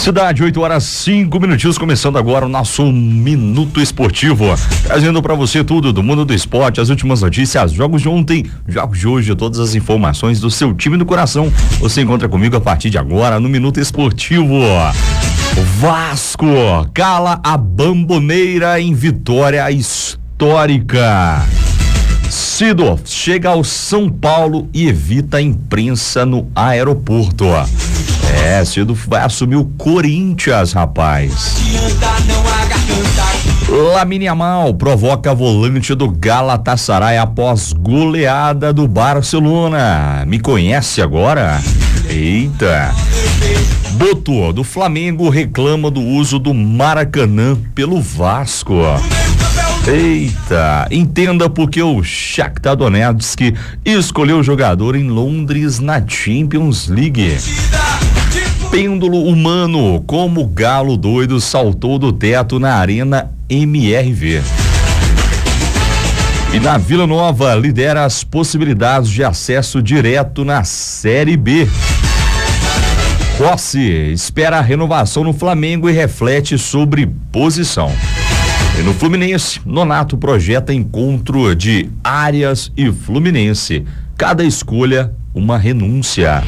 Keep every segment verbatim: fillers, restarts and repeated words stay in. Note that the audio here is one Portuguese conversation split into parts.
Cidade, oito horas, cinco minutinhos, começando agora o nosso Minuto Esportivo, trazendo para você tudo do mundo do esporte, as últimas notícias, jogos de ontem, jogos de hoje, todas as informações do seu time do coração. Você encontra comigo a partir de agora no Minuto Esportivo. Vasco cala a Bamboneira em vitória histórica. Cido chega ao São Paulo e evita a imprensa no aeroporto. É, Cido vai assumir o Corinthians, rapaz. Lamine Yamal provoca volante do Galatasaray após goleada do Barcelona. Me conhece agora? Eita. Boto do Flamengo reclama do uso do Maracanã pelo Vasco. Eita, entenda porque o Shakhtar Donetsk escolheu o jogador em Londres na Champions League. Pêndulo humano, como o galo doido saltou do teto na Arena M R V. E na Vila Nova lidera as possibilidades de acesso direto na Série B. Rossi espera a renovação no Flamengo e reflete sobre posição. E no Fluminense, Nonato projeta encontro de Arias e Fluminense. Cada escolha, uma renúncia.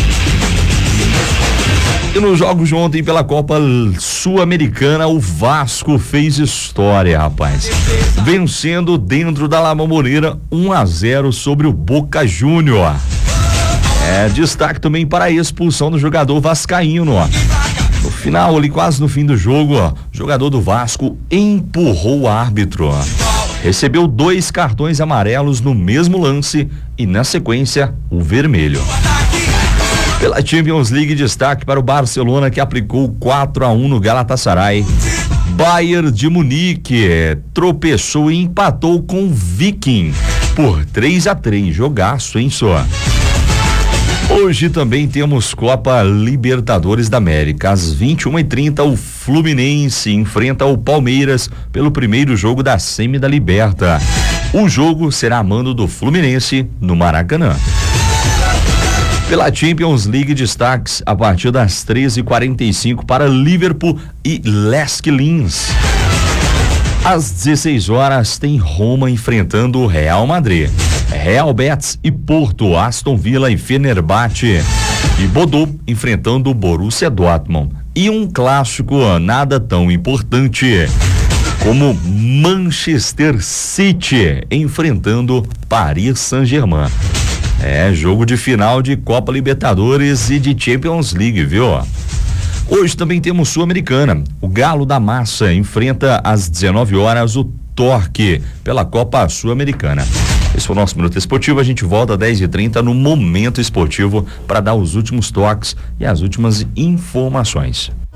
E nos jogos de ontem pela Copa Sul-Americana, o Vasco fez história, rapaz. Vencendo dentro da La Bombonera um a zero sobre o Boca Júnior. É, destaque também para a expulsão do jogador vascaíno, ó. No final, ali quase no fim do jogo, ó, o jogador do Vasco empurrou o árbitro. Ó. Recebeu dois cartões amarelos no mesmo lance e, na sequência, o vermelho. Pela Champions League, destaque para o Barcelona, que aplicou quatro a um no Galatasaray. Bayern de Munique tropeçou e empatou com o Viking por três a três. Jogaço, hein, só? Hoje também temos Copa Libertadores da América. Às vinte e uma e trinta, o Fluminense enfrenta o Palmeiras pelo primeiro jogo da Semi da Liberta. O jogo será a mando do Fluminense no Maracanã. Pela Champions League, destaques a partir das treze e quarenta e cinco para Liverpool e Lask Linz. Às dezesseis horas tem Roma enfrentando o Real Madrid. Real Betis e Porto, Aston Villa e Fenerbahçe. E Bordeaux enfrentando o Borussia Dortmund. E um clássico nada tão importante como Manchester City enfrentando Paris Saint-Germain. É jogo de final de Copa Libertadores e de Champions League, viu? Hoje também temos Sul-Americana. O Galo da Massa enfrenta às dezenove horas o Torque pela Copa Sul-Americana. Esse foi o nosso Minuto Esportivo. A gente volta às dez e trinta no Momento Esportivo para dar os últimos toques e as últimas informações.